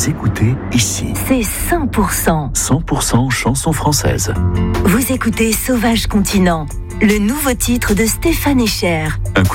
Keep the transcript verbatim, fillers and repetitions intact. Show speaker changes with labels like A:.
A: vous écoutez ici.
B: C'est cent pour cent.
A: cent pour cent chansons françaises.
B: Vous écoutez Sauvage Continent, le nouveau titre de Stéphane Echer.
A: Un coup